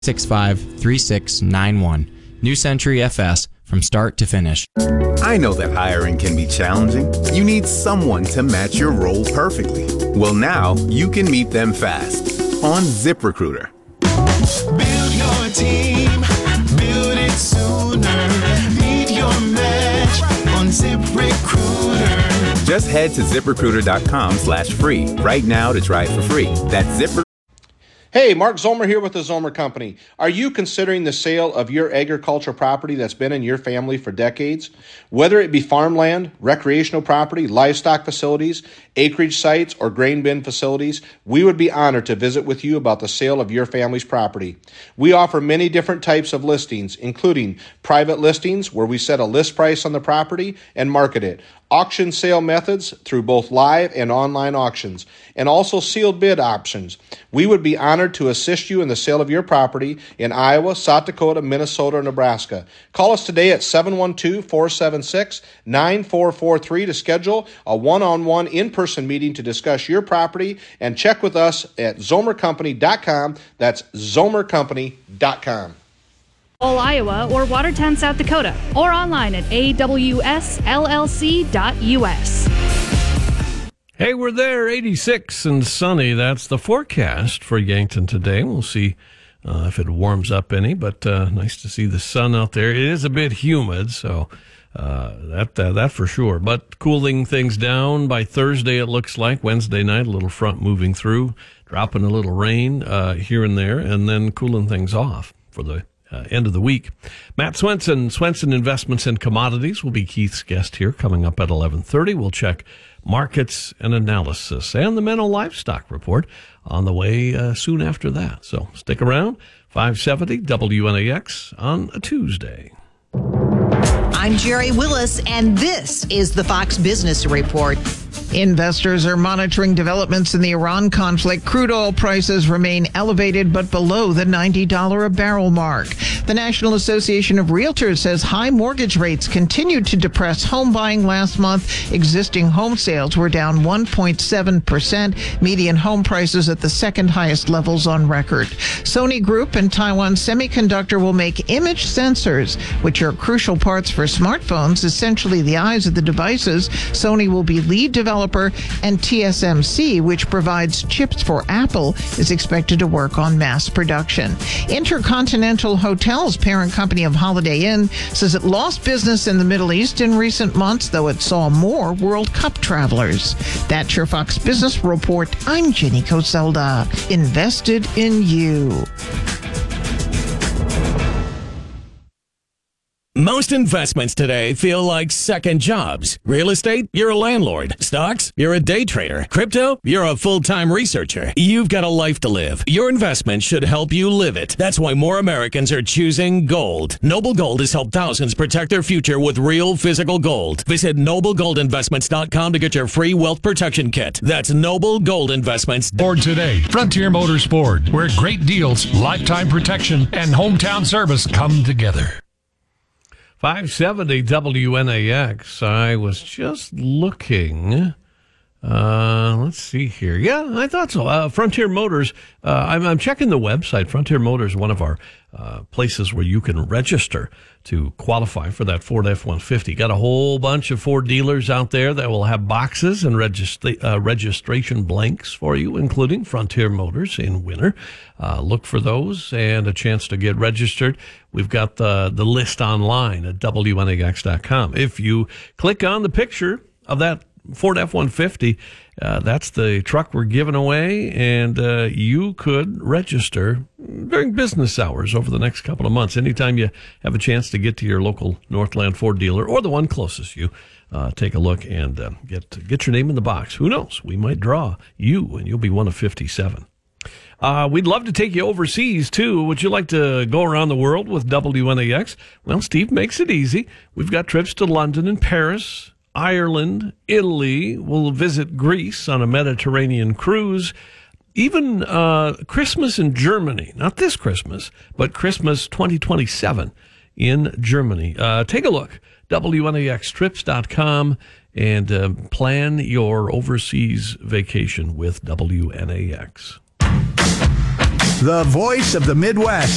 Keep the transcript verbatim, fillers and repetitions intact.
six five three six nine one. New Century F S, from start to finish. I know that hiring can be challenging. You need someone to match your role perfectly. Well, now you can meet them fast on ZipRecruiter. Build your team, build it sooner. Meet your match on ZipRecruiter. Just head to ZipRecruiter.com slash free right now to try it for free. That's ZipRecruiter. Hey, Mark Zomer here with the Zomer Company. Are you considering the sale of your agricultural property that's been in your family for decades? Whether it be farmland, recreational property, livestock facilities, acreage sites, or grain bin facilities, we would be honored to visit with you about the sale of your family's property. We offer many different types of listings, including private listings where we set a list price on the property and market it, auction sale methods through both live and online auctions, and also sealed bid options. We would be honored to assist you in the sale of your property in Iowa, South Dakota, Minnesota, or Nebraska. Call us today at seven one two, four seven six, nine four four three to schedule a one-on-one in-person meeting to discuss your property, and check with us at zomer company dot com. That's zomer company dot com. Iowa, or Watertown, South Dakota, or online at a w s l l c dot u s. Hey, we're there, eighty-six and sunny. That's the forecast for Yankton today. We'll see uh, if it warms up any, but uh, nice to see the sun out there. It is a bit humid, so uh, that uh, that for sure. But cooling things down by Thursday, it looks like. Wednesday night, a little front moving through, dropping a little rain uh, here and there, and then cooling things off for the Uh, end of the week. Matt Swenson, Swenson Investments and Commodities, will be Keith's guest here coming up at eleven thirty. We'll check markets and analysis and the Menno Livestock Report on the way uh, soon after that. So stick around. five seventy W N A X on a Tuesday. I'm Jerry Willis, and this is the Fox Business Report. Investors are monitoring developments in the Iran conflict. Crude oil prices remain elevated but below the ninety dollars a barrel mark. The National Association of Realtors says high mortgage rates continued to depress home buying last month. Existing home sales were down one point seven percent. Median home prices at the second highest levels on record. Sony Group and Taiwan Semiconductor will make image sensors, which are crucial parts for smartphones, essentially the eyes of the devices. Sony will be lead developer, and T S M C, which provides chips for Apple, is expected to work on mass production. Intercontinental Hotels, parent company of Holiday Inn, says it lost business in the Middle East in recent months, though it saw more World Cup travelers. That's your Fox Business Report. I'm Jenny Coselda. Invested in you. Most investments today feel like second jobs. Real estate, you're a landlord. Stocks, you're a day trader. Crypto, you're a full-time researcher. You've got a life to live. Your investment should help you live it. That's why more Americans are choosing gold. Noble Gold has helped thousands protect their future with real physical gold. Visit noble gold investments dot com to get your free wealth protection kit. That's Noble Gold Investments. Ford today. Frontier Motors Ford, where great deals, lifetime protection, and hometown service come together. five seventy W N A X. I was just looking. Uh, let's see here. Yeah, I thought so. Uh, Frontier Motors. Uh, I'm, I'm checking the website. Frontier Motors is one of our uh, places where you can register to qualify for that Ford F one fifty. Got a whole bunch of Ford dealers out there that will have boxes and registra- uh, registration blanks for you, including Frontier Motors in winter. Uh, look for those and a chance to get registered. We've got the, the list online at W N A X dot com. If you click on the picture of that Ford F one fifty, uh, that's the truck we're giving away, and uh, you could register during business hours over the next couple of months. Anytime you have a chance to get to your local Northland Ford dealer or the one closest to you, uh, take a look and uh, get get your name in the box. Who knows? We might draw you, and you'll be one of fifty-seven. Uh, we'd love to take you overseas, too. Would you like to go around the world with W N A X? Well, Steve makes it easy. We've got trips to London and Paris, Ireland, Italy. We'll visit Greece on a Mediterranean cruise. Even uh, Christmas in Germany. Not this Christmas, but Christmas twenty twenty-seven in Germany. Uh, take a look. W N A X trips dot com and uh, plan your overseas vacation with W N A X. The voice of the Midwest.